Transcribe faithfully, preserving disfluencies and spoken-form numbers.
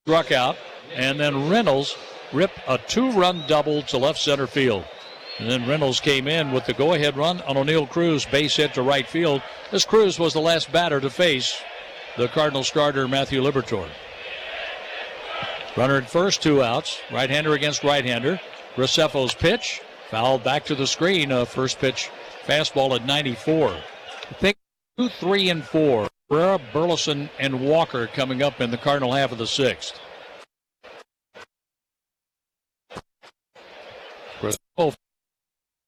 struck out, and then Reynolds ripped a two-run double to left center field. And then Reynolds came in with the go-ahead run on O'Neill Cruz, base hit to right field. This Cruz was the last batter to face the Cardinal starter, Matthew Liberatore. Runner at first, two outs. Right-hander against right-hander. Graceffo's pitch, fouled back to the screen. Uh, first pitch, fastball at ninety-four. I think two, three, and four. Cabrera, Burleson, and Walker coming up in the Cardinal half of the sixth.